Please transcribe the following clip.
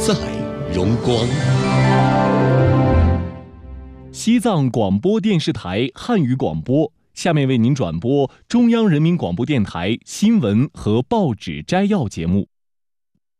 在荣光。 西藏广播电视台汉语广播，下面为您转播中央人民广播电台新闻和报纸摘要节目。